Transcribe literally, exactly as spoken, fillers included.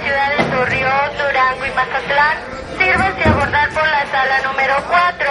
ciudades Torreón, Durango y Mazatlán, sírvase abordar por la sala número cuatro.